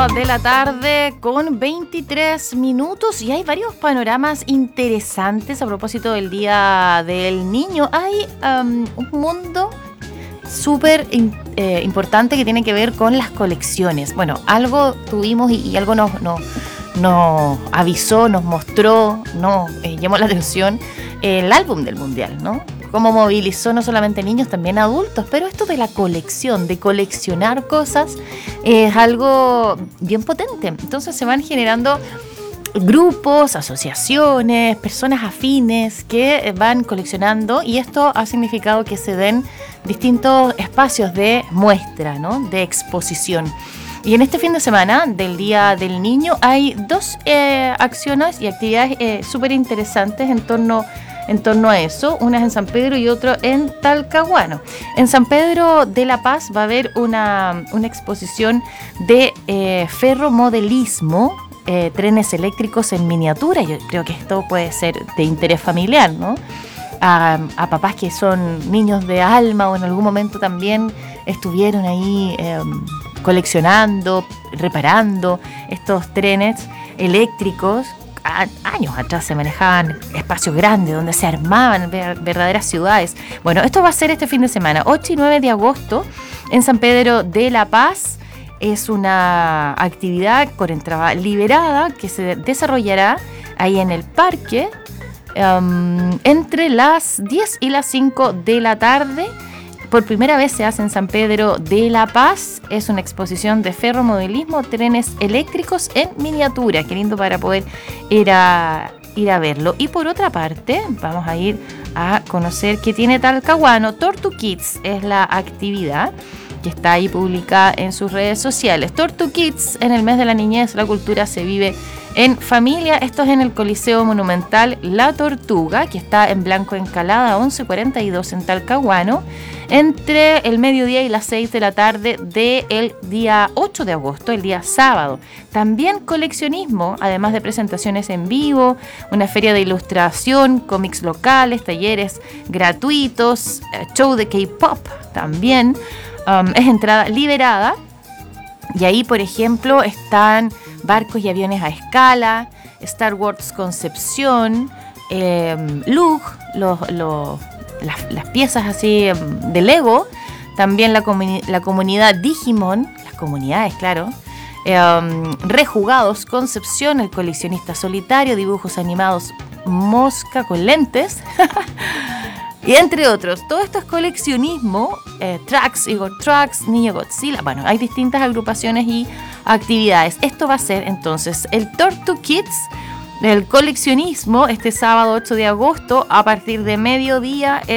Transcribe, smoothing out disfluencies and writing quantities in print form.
de la tarde con 23 minutos y hay varios panoramas interesantes a propósito del Día del Niño. Hay un mundo súper importante que tiene que ver con las colecciones. Bueno, algo tuvimos y algo nos avisó, nos mostró, nos llamó la atención el álbum del Mundial, ¿no? Cómo movilizó no solamente niños, también adultos, pero esto de la colección, de coleccionar cosas, es algo bien potente. Entonces se van generando grupos, asociaciones, personas afines que van coleccionando y esto ha significado que se den distintos espacios de muestra, ¿no? De exposición. Y en este fin de semana del Día del Niño hay dos acciones y actividades súper interesantes en torno a eso, una es en San Pedro y otra en Talcahuano. En San Pedro de La Paz va a haber una exposición de ferromodelismo, trenes eléctricos en miniatura. Yo creo que esto puede ser de interés familiar, ¿no? A papás que son niños de alma o en algún momento también estuvieron ahí coleccionando, reparando estos trenes eléctricos. Años atrás se manejaban espacios grandes donde se armaban verdaderas ciudades. Bueno, esto va a ser este fin de semana, 8 y 9 de agosto, en San Pedro de La Paz. Es una actividad con entrada liberada que se desarrollará ahí en el parque entre las 10 y las 5 de la tarde. Por primera vez se hace en San Pedro de La Paz. Es una exposición de ferromodelismo, trenes eléctricos en miniatura. Qué lindo para poder ir a verlo. Y por otra parte, vamos a ir a conocer qué tiene Talcahuano. Tortu Kids es la actividad que está ahí publicada en sus redes sociales. Tortu Kids, en el mes de la niñez, la cultura se vive en familia. Esto es en el Coliseo Monumental La Tortuga, que está en Blanco Encalada 1142 en Talcahuano, entre el mediodía y las 6 de la tarde del día 8 de agosto, el día sábado. También coleccionismo, además de presentaciones en vivo, una feria de ilustración, cómics locales, talleres gratuitos, show de K-pop también. Es entrada liberada y ahí, por ejemplo, están barcos y aviones a escala, Star Wars Concepción, Lug, las piezas así de Lego, también la comunidad Digimon, las comunidades, claro, Rejugados Concepción, el coleccionista solitario, dibujos animados Mosca con lentes, y entre otros. Todo esto es coleccionismo, Tracks, Igor Tracks, Niño Godzilla. Bueno, hay distintas agrupaciones y actividades. Esto va a ser entonces el Tortu Kids, el coleccionismo, este sábado 8 de agosto a partir de mediodía.